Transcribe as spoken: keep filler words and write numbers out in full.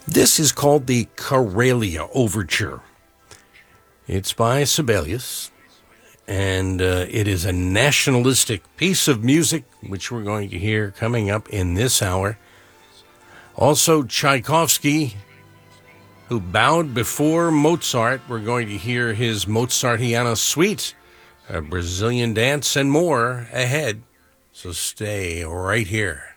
This is called the Karelia Overture. It's by Sibelius, and uh, it is a nationalistic piece of music, which we're going to hear coming up in this hour. Also, Tchaikovsky, who bowed before Mozart. We're going to hear his Mozartiana Suite, a Brazilian dance, and more ahead. So stay right here.